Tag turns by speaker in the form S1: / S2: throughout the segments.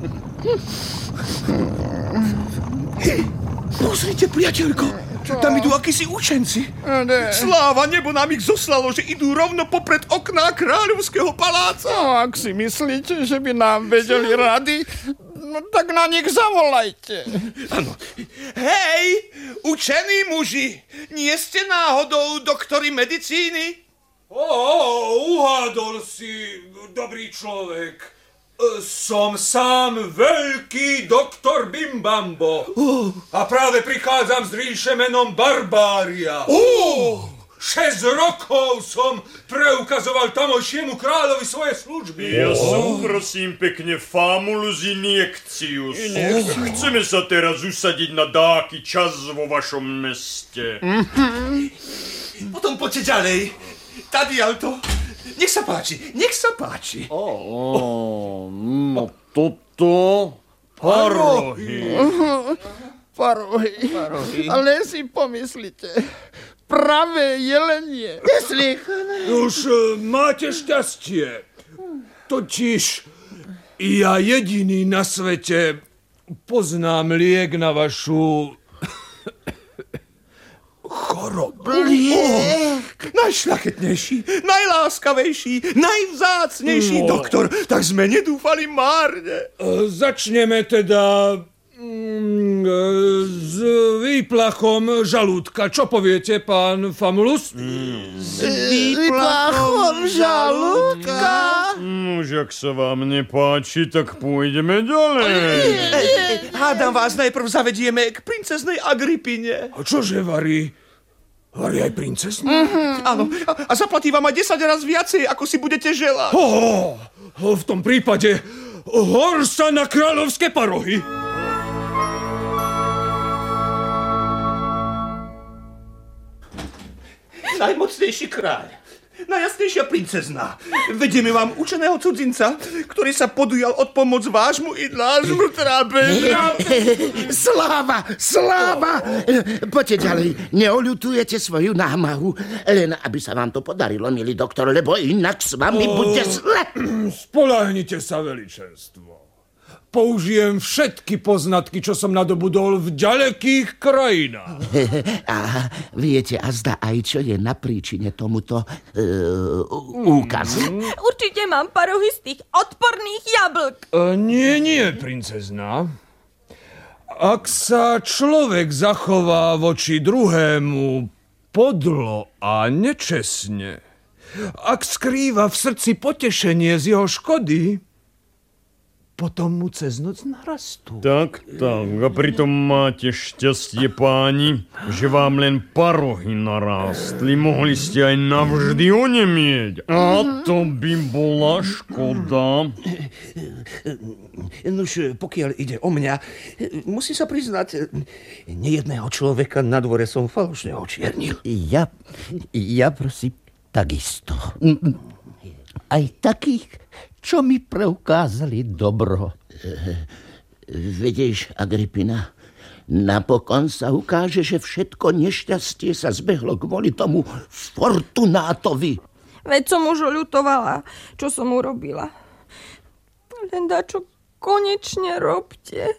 S1: Pozrite, priateľko, tam idú akísi učenci. Sláva, nebo nám ich zoslalo, že idú rovno popred okná kráľovského paláca.
S2: No, ak si myslíte, že by nám vedeli rady, no tak na nich zavolajte.
S1: Áno. Hej, učení muži, nie ste náhodou doktori medicíny?
S3: Uhádol si, dobrý človek. Som sám veľký doktor Bimbambo. A práve prichádzam z ríše menom Barbária. 6 rokov som preukazoval tamojšiemu kráľovi svoje služby.
S4: Ja som, prosím pekne, Famulus Injekcius. Chceme sa teraz usadiť na dáky čas vo vašom meste.
S1: Potom poďte ďalej. Tady, Alto. Nech sa páči, nech sa páči.
S4: No toto... Parohy.
S2: Parohy. Ale si pomyslite, pravé jelenie.
S3: Už máte šťastie. Totiž ja jediný na svete poznám liek na vašu chorobu.
S1: Najšľachetnejší, najláskavejší, najvzácnejší doktor. Tak sme nedúfali márne.
S3: Začneme teda s výplachom žalúdka. Čo poviete, pán Famulus?
S2: S výplachom žalúdka?
S4: Už ak sa vám nepáči, tak pôjdeme ďalej.
S1: Hádam vás najprv zavedieme k princeznej Agripine.
S3: A čože varí? Varí aj princezna?
S1: Áno, a zaplatí vám aj 10 raz viacej, ako si budete želať.
S3: V tom prípade hor sa na kráľovské parohy.
S1: Najmocnejší kráľ, najjasnejšia princezná. Vedieme vám učeného cudzinca, ktorý sa podujal od pomoc vášmu i nášmu trápeniu.
S5: Sláva! Poďte ďalej, neoľutujete svoju námahu, len aby sa vám to podarilo, milý doktor, lebo inak s vami bude zle.
S3: Spoľahnite sa, veličenstvo. Použijem všetky poznatky, čo som nadobudol v ďalekých krajinách.
S5: A viete azda aj, čo je na príčine tomuto úkazu?
S6: Určite mám parohy z tých odporných jablk.
S3: Nie, princezná. Ak sa človek zachová voči druhému podlo a nečestne, ak skrýva v srdci potešenie z jeho škody, potom mu cez noc narastú.
S4: Tak, a pritom máte šťastie, páni, že vám len parohy narástli. Mohli ste aj navždy onemieť. A to by bola škoda.
S1: Nož, pokiaľ ide o mňa, musím sa priznať, nejedného človeka na dvore som falošne očiernil.
S5: Ja prosím, takisto. Aj takých, čo mi preukázali dobro. Vidieš, Agripina, napokon sa ukáže, že všetko nešťastie sa zbehlo kvôli tomu Fortunátovi.
S6: Veď som už oľutovala, čo som urobila. Len dačo konečne robte.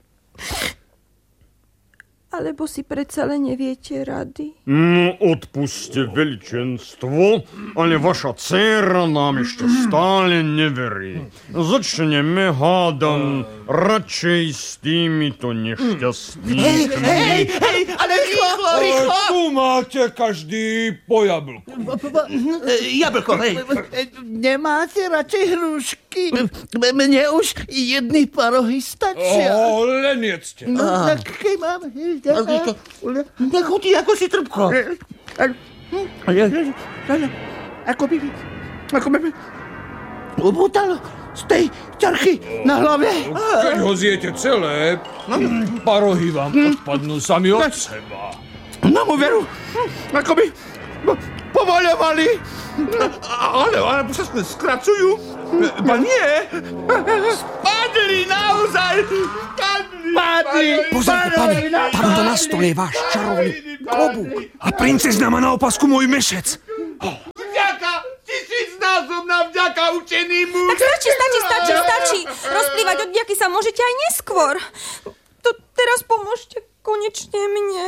S6: Alebo si predsa len neviete rady?
S4: No, odpuste, veličenstvo, ale vaša dcéra nám ešte stále neverí. Začneme, hádam, radšej s týmito nešťastníkmi.
S1: Hej, ale rýchlo!
S3: Tu máte každý po jablku.
S1: Jablko, hej.
S5: Nemáte radšej hrušky? Mne už jedny parohy stačia.
S3: Len jedzte.
S5: Tak keď mám...
S1: Tak chutí ako si trpko. Ako by ubútalo z tej ťarchy na hlave.
S3: Keď ho zjete celé, parohy vám odpadnú sami od seba.
S1: Na mu veru, ako by povoľovali. Ale sa skracujú. Ba nie. Spadli naozaj. Spadli.
S7: Pozrite, pane, tamto na stole je váš čarovný klobúk. A princezna má na opasku môj mešec.
S1: Vďaka, 1000-násobná vďaka učenýmu.
S6: Tak stačí. Rozplývať odďaky sa môžete aj neskôr. To teraz pomôžte konečne mne.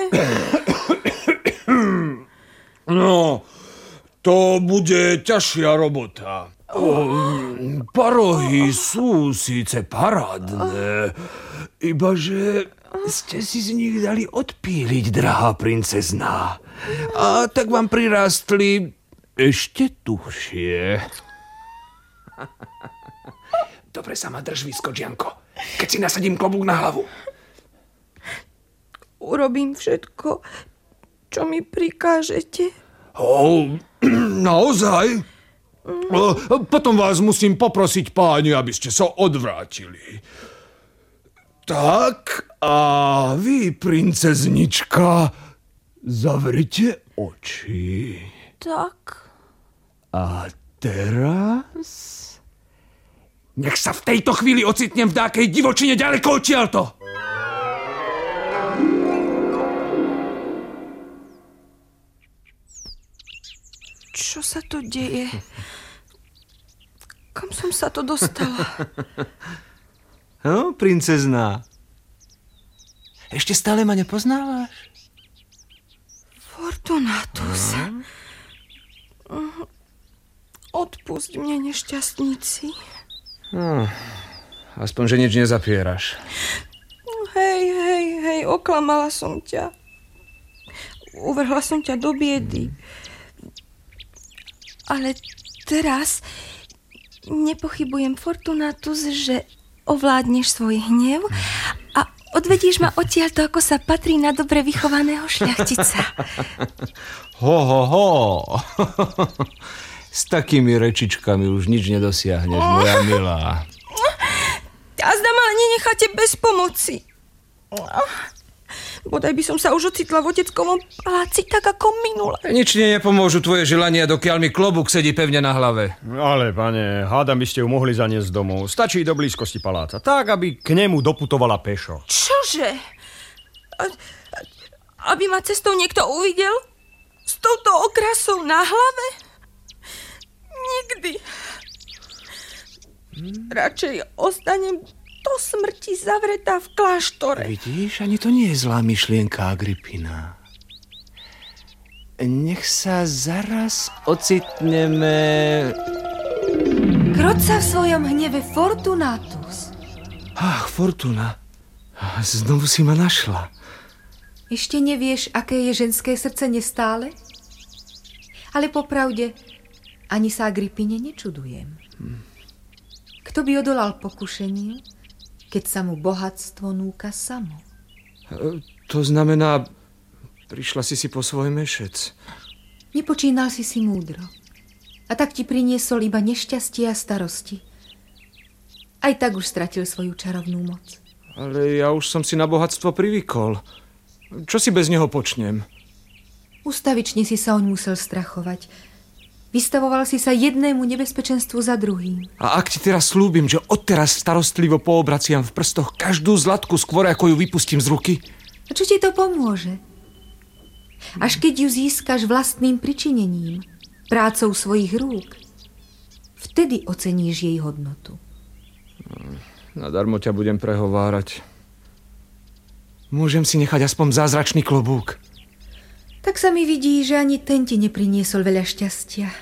S3: No, to bude ťažšia robota. Parohy sú síce parádne, ibaže ste si z nich dali odpíliť, drahá princezná. A tak vám prirástli ešte tuhšie. Dobre sa ma drž, vyskočianko, keď si nasadím klobúk na hlavu.
S6: Urobím všetko, čo mi prikážete.
S3: Naozaj? Potom vás musím poprosiť, páni, aby ste sa odvrátili. Tak, a vy, princeznička, zavrite oči.
S6: Tak.
S3: A teraz? Nech sa v tejto chvíli ocitnem v dákej divočine ďaleko odtiaľto.
S6: Čo sa to deje? Kam som sa to dostala?
S8: No, princezná. Ešte stále ma nepoznávaš?
S6: Fortunatus. Odpusť mne, nešťastníci.
S8: Aspoň, že nič nezapieraš.
S6: Hej, oklamala som ťa. Uvrhla som ťa do biedy. Ale teraz nepochybujem, Fortunatus, že ovládneš svoj hnev a odvedieš ma odtiaľto, ako sa patrí na dobre vychovaného šľachtica.
S8: Ho. S takými rečičkami už nič nedosiahneš, moja milá.
S6: A zdá ma nenecháte bez pomoci. Bodaj by som sa už ocitla v oteckovom paláci, tak ako minule.
S8: Nič nepomôžu tvoje želania, dokiaľ mi klobúk sedí pevne na hlave.
S4: Ale, pane, hádam by ste ju mohli zaniesť domov. Stačí do blízkosti paláca, tak, aby k nemu doputovala pešo.
S6: Čože? Aby ma cestou niekto uvidel? S touto okrasou na hlave? Nikdy. Radšej ostanem do smrti zavretá v kláštore.
S8: Vidíš, ani to nie je zlá myšlienka, Agrippina. Nech sa zaraz ocitneme...
S9: Kroť sa v svojom hneve, Fortunatus.
S8: Ach, Fortuna. Znovu si ma našla.
S9: Ešte nevieš, aké je ženské srdce nestále? Ale popravde, ani sa Agrippine nečudujem. Kto by odolal pokušeniu, keď sa mu bohatstvo núka samo?
S8: To znamená, prišla si po svoj mešec.
S9: Nepočínal si múdro. A tak ti priniesol iba nešťastie a starosti. Aj tak už stratil svoju čarovnú moc.
S8: Ale ja už som si na bohatstvo privykol. Čo si bez neho počnem?
S9: Ustavične si sa oň musel strachovať. Vystavoval si sa jednému nebezpečenstvu za druhým.
S8: A ak ti teraz slúbim, že odteraz starostlivo poobraciam v prstoch každú zlatku skôr, ako ju vypustím z ruky?
S9: A čo ti to pomôže? Až keď ju získaš vlastným pričinením, prácou svojich rúk, vtedy oceníš jej hodnotu.
S8: Nadarmo ťa budem prehovárať. Môžem si nechať aspoň zázračný klobúk.
S9: Tak sa mi vidí, že ani ten ti nepriniesol veľa šťastia.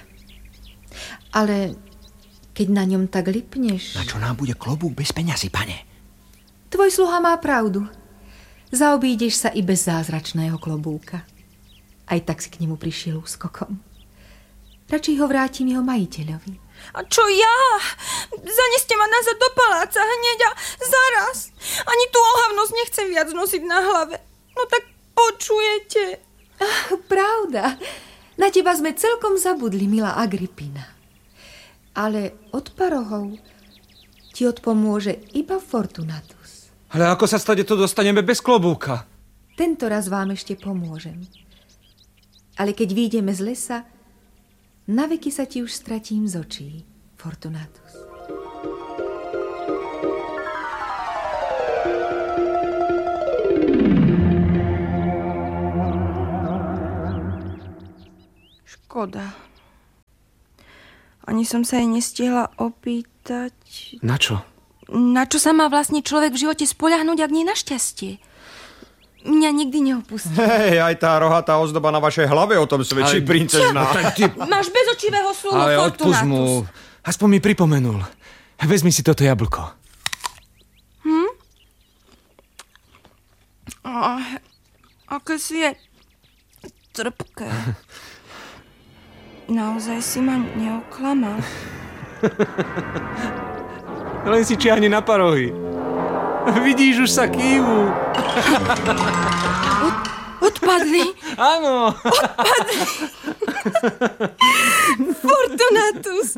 S9: Ale keď na ňom tak lipneš...
S7: Na čo nám bude klobúk bez peňazí, pane?
S9: Tvoj sluha má pravdu. Zaobídeš sa i bez zázračného klobúka. Aj tak si k nemu prišiel úskokom. Radšej ho vrátim jeho majiteľovi.
S6: A čo ja? Zaneste ma nazad do paláca hneď a zaraz. Ani tú ohavnosť nechcem viac nosiť na hlave. No tak počujete...
S9: Pravda. Na teba sme celkom zabudli, milá Agrippina. Ale od parohov ti odpomôže iba Fortunatus.
S8: Ale ako sa stade to dostaneme bez klobúka?
S9: Tento raz vám ešte pomôžem. Ale keď vyjdeme z lesa, naveky sa ti už stratím z očí, Fortunatus.
S6: Škoda. Ani som sa jej nestihla opýtať...
S8: Na čo?
S6: Na čo sa má vlastne človek v živote spoľahnúť, ak nie na šťastie? Mňa nikdy neopustí.
S4: Hej, aj tá rohatá ozdoba na vašej hlave o tom svedčí, princezná.
S6: Máš bezočivého sluhu,
S8: Ale odpusť mu. Aspoň mi pripomenul. Vezmi si toto jablko.
S6: Aké si je trpké. Naozaj si ma neoklamal.
S8: Len si čiahni na parohy. Vidíš, už sa kývu.
S6: Odpadli.
S8: Áno.
S6: Fortunatus.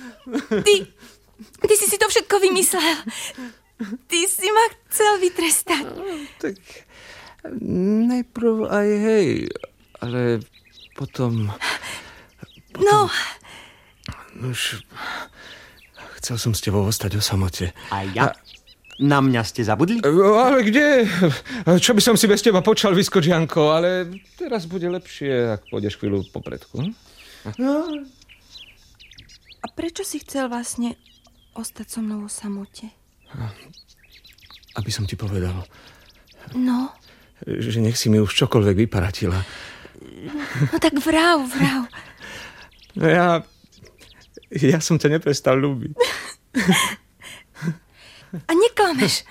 S6: Ty si to všetko vymyslel. Ty si ma chcel vytrestať.
S8: Tak najprv aj hej, ale potom...
S6: No.
S8: Už chcel som s tebou ostať o samote.
S4: A ja? Na mňa ste zabudli?
S8: Ale kde? Čo by som si bez teba počal, vyskočianko, ale teraz bude lepšie, ak pôjdeš chvíľu popredku.
S6: A prečo si chcel vlastne ostať so mnou o samote?
S8: Aby som ti povedal.
S6: No?
S8: Že nech si mi už čokoľvek vyparatila.
S6: No tak vrav.
S8: No ja som ťa neprestal ľúbiť.
S6: A neklameš.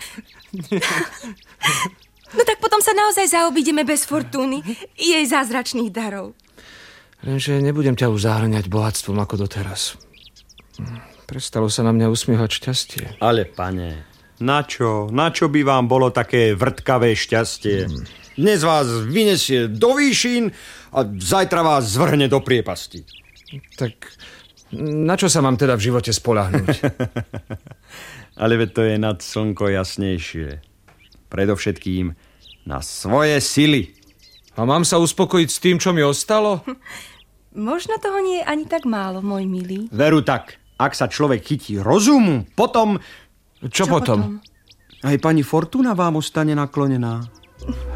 S6: No tak potom sa naozaj zaobídeme bez Fortúny i jej zázračných darov.
S8: Lenže nebudem ťa už zahrňať bohatstvom ako doteraz. Prestalo sa na mňa usmievať šťastie.
S4: Ale pane, na čo by vám bolo také vrtkavé šťastie? Dnes vás vyniesie do výšin a zajtra vás zvrhne do priepasti.
S8: Tak na čo sa mám teda v živote spoľahnúť?
S4: Ale veď to je nad slnko jasnejšie. Predovšetkým na svoje sily.
S8: A mám sa uspokojiť s tým, čo mi ostalo?
S6: Možno toho nie je ani tak málo, môj milý.
S4: Veru tak. Ak sa človek chytí rozumu, potom...
S8: Čo potom?
S4: Aj pani Fortuna vám ostane naklonená.